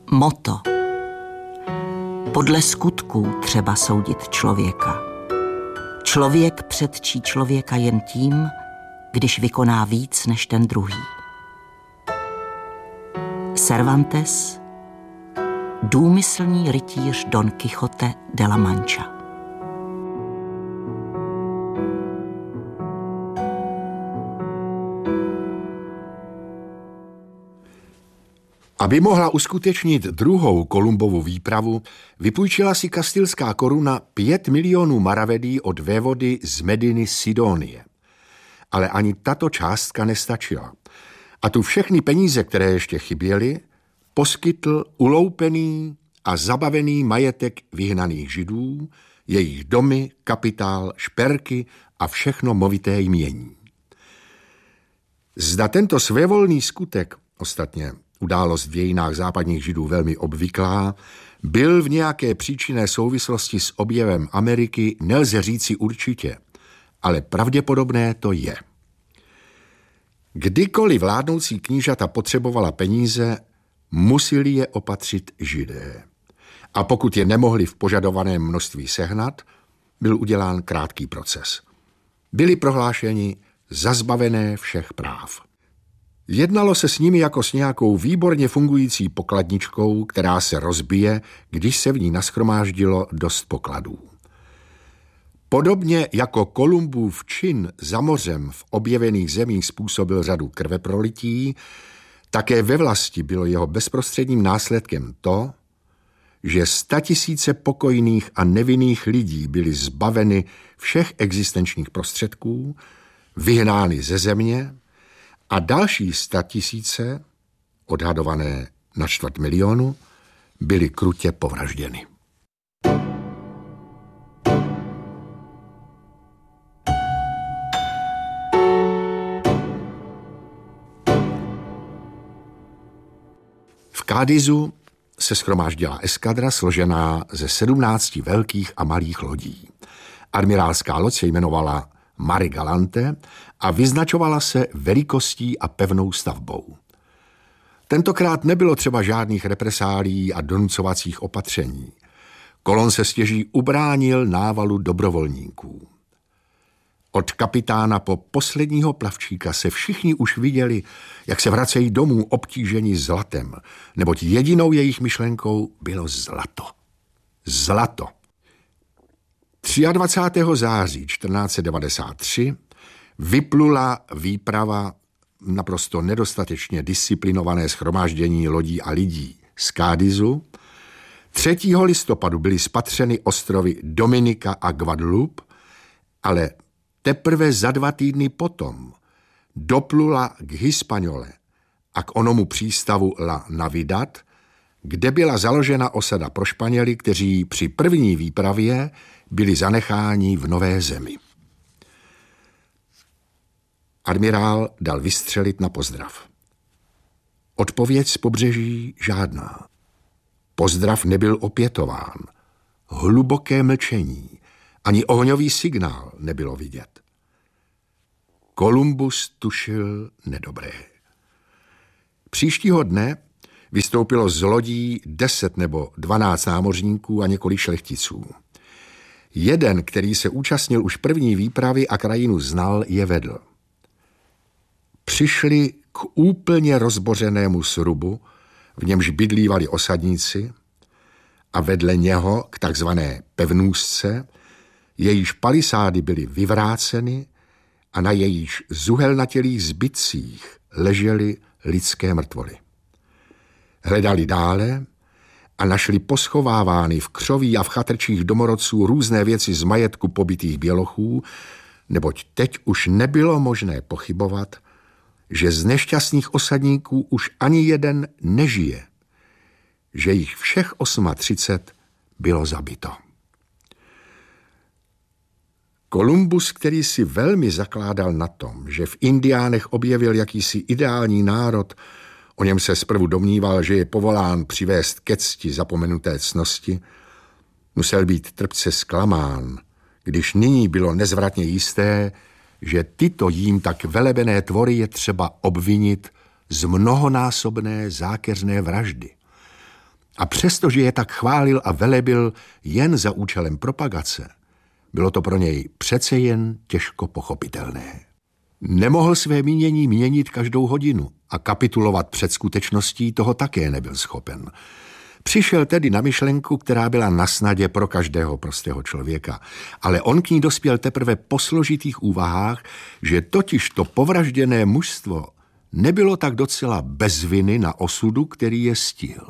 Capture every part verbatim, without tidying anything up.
Motto. Podle skutků třeba soudit člověka. Člověk předčí člověka jen tím, když vykoná víc než ten druhý. Cervantes, důmyslný rytíř Don Quixote de la Mancha. Aby mohla uskutečnit druhou Kolumbovu výpravu, vypůjčila si kastilská koruna pět milionů maravedí od vévody z Mediny Sidonie. Ale ani tato částka nestačila. A tu všechny peníze, které ještě chyběly, poskytl uloupený a zabavený majetek vyhnaných Židů, jejich domy, kapitál, šperky a všechno movité jmění. Zda tento svévolný skutek, ostatně událost v dějinách západních Židů velmi obvyklá, byl v nějaké příčinné souvislosti s objevem Ameriky, nelze říci určitě, ale pravděpodobné to je. Kdykoliv vládnoucí knížata potřebovala peníze, museli je opatřit Židé. A pokud je nemohli v požadovaném množství sehnat, byl udělán krátký proces. Byli prohlášeni za zbavené všech práv. Jednalo se s nimi jako s nějakou výborně fungující pokladničkou, která se rozbije, když se v ní nashromáždilo dost pokladů. Podobně jako Kolumbův čin za mořem v objevených zemích způsobil řadu krveprolití, také ve vlasti bylo jeho bezprostředním následkem to, že statisíce pokojných a nevinných lidí byly zbaveny všech existenčních prostředků, vyhnány ze země a další statisíce, odhadované na čtvrt milionu, byly krutě povražděny. V Cádizu se shromáždila eskadra složená ze sedmnácti velkých a malých lodí. Admirálská loď se jmenovala Mare Galante a vyznačovala se velikostí a pevnou stavbou. Tentokrát nebylo třeba žádných represálí a donucovacích opatření. Kolon se stěží ubránil návalu dobrovolníků. Od kapitána po posledního plavčíka se všichni už viděli, jak se vracejí domů obtíženi zlatem, neboť jedinou jejich myšlenkou bylo zlato. Zlato. dvacátého třetího září čtrnáct set devadesát tři vyplula výprava naprosto nedostatečně disciplinované shromáždění lodí a lidí z Cádizu. třetího listopadu byly spatřeny ostrovy Dominika a Guadeloupe, ale teprve za dva týdny potom doplula k Hispanole a k onomu přístavu La Navidad, kde byla založena osada pro Španěly, kteří při první výpravě byli zanecháni v nové zemi. Admirál dal vystřelit na pozdrav. Odpověď z pobřeží žádná. Pozdrav nebyl opětován. Hluboké mlčení, ani ohňový signál nebylo vidět. Kolumbus tušil nedobré. Příštího dne vystoupilo z lodí deset nebo dvanáct námořníků a několik šlechticů. Jeden, který se účastnil už první výpravy a krajinu znal, je vedl. Přišli k úplně rozbořenému srubu, v němž bydlívali osadníci, a vedle něho k takzvané pevnůzce, jejíž palisády byly vyvráceny a na jejíž zuhelnatělých zbytcích ležely lidské mrtvoly. Hledali dále a našli poschovávány v křoví a v chatrčích domorodců různé věci z majetku pobytých bělochů, neboť teď už nebylo možné pochybovat, že z nešťastných osadníků už ani jeden nežije, že jich všech třicet osm bylo zabito. Kolumbus, který si velmi zakládal na tom, že v Indiánech objevil jakýsi ideální národ, o něm se zprvu domníval, že je povolán přivést ke cti zapomenuté ctnosti, musel být trpce zklamán, když nyní bylo nezvratně jisté, že tyto jím tak velebené tvory je třeba obvinit z mnohonásobné zákeřné vraždy. A přestože je tak chválil a velebil jen za účelem propagace, bylo to pro něj přece jen těžko pochopitelné. Nemohl své mínění měnit každou hodinu a kapitulovat před skutečností toho také nebyl schopen. Přišel tedy na myšlenku, která byla nasnadě pro každého prostého člověka, ale on k ní dospěl teprve po složitých úvahách, že totiž to povražděné mužstvo nebylo tak docela bez viny na osudu, který je stihl.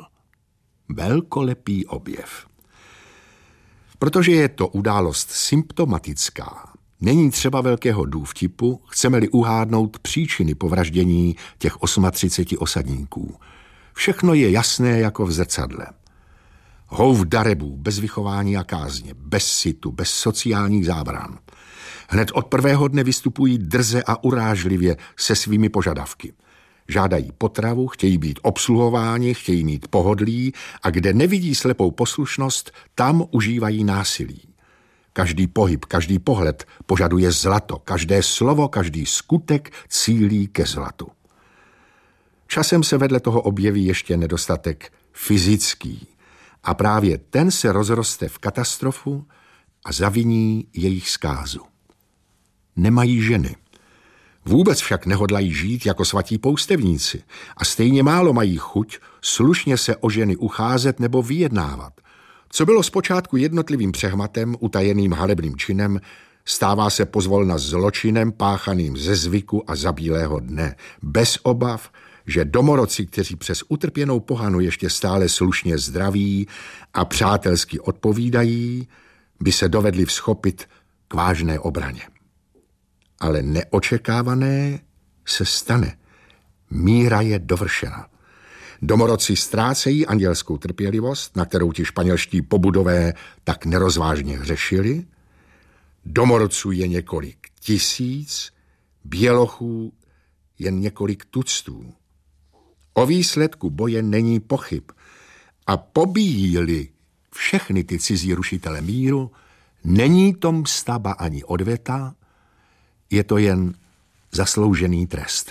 Velkolepý objev. Protože je to událost symptomatická, není třeba velkého důvtipu, chceme-li uhádnout příčiny povraždění těch třiceti osmi osadníků. Všechno je jasné jako v zrcadle. Houv darebů, bez vychování a kázně, bez citu, bez sociálních zábran. Hned od prvého dne vystupují drze a urážlivě se svými požadavky. Žádají potravu, chtějí být obsluhováni, chtějí mít pohodlí a kde nevidí slepou poslušnost, tam užívají násilí. Každý pohyb, každý pohled požaduje zlato, každé slovo, každý skutek cílí ke zlatu. Časem se vedle toho objeví ještě nedostatek fyzický a právě ten se rozroste v katastrofu a zaviní jejich zkázu. Nemají ženy. Vůbec však nehodlají žít jako svatí poustevníci a stejně málo mají chuť slušně se o ženy ucházet nebo vyjednávat. Co bylo zpočátku jednotlivým přehmatem, utajeným hanebným činem, stává se pozvolna zločinem páchaným ze zvyku a za bílého dne, bez obav, že domorodci, kteří přes utrpěnou pohanu ještě stále slušně zdraví a přátelsky odpovídají, by se dovedli vzchopit k vážné obraně. Ale neočekávané se stane. Míra je dovršena. Domorodci ztrácejí andělskou trpělivost, na kterou ti španělští pobudové tak nerozvážně hřešili. Domorodců je několik tisíc, bělochů jen několik tuctů. O výsledku boje není pochyb a pobíjí-li všechny ty cizí rušitele míru, není to msta ba ani odveta, je to jen zasloužený trest.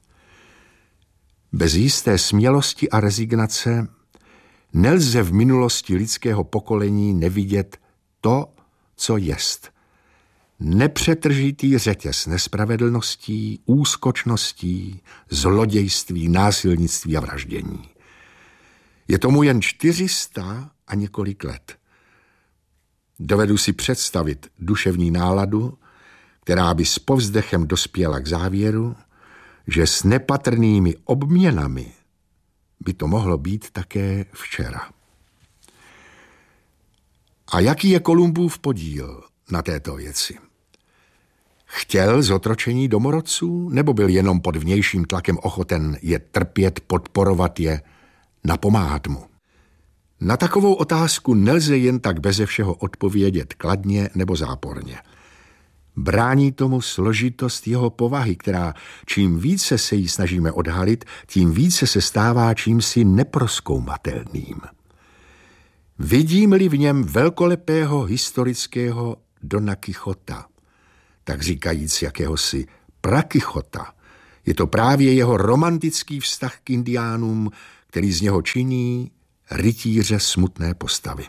Bez jisté smělosti a rezignace nelze v minulosti lidského pokolení nevidět to, co jest. Nepřetržitý řetěz nespravedlností, úskočností, zlodějství, násilnictví a vraždění. Je tomu jen čtyři sta a několik let. Dovedu si představit duševní náladu, která by s povzdechem dospěla k závěru, že s nepatrnými obměnami by to mohlo být také včera. A jaký je Kolumbův podíl na této věci? Chtěl zotročení domorodců, nebo byl jenom pod vnějším tlakem ochoten je trpět, podporovat je, napomáhat mu? Na takovou otázku nelze jen tak beze všeho odpovědět kladně nebo záporně. Brání tomu složitost jeho povahy, která čím více se jí snažíme odhalit, tím více se stává čímsi neprozkoumatelným. Vidím-li v něm velkolepého historického Dona Kichota, tak říkajíc jakéhosi Prakichota, je to právě jeho romantický vztah k indiánům, který z něho činí rytíře smutné postavy.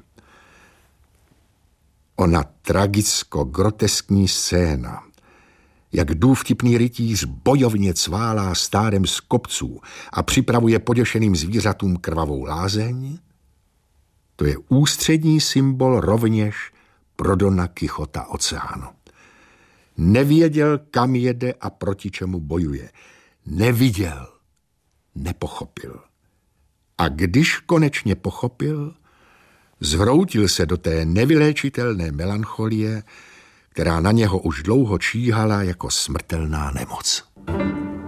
Ona tragicko-groteskní scéna, jak důvtipný rytíř bojovně cválá stádem z kopců a připravuje poděšeným zvířatům krvavou lázeň, to je ústřední symbol rovněž pro Dona Kichota oceánu. Nevěděl, kam jede a proti čemu bojuje. Neviděl, nepochopil. A když konečně pochopil, zhroutil se do té nevyléčitelné melancholie, která na něho už dlouho číhala jako smrtelná nemoc.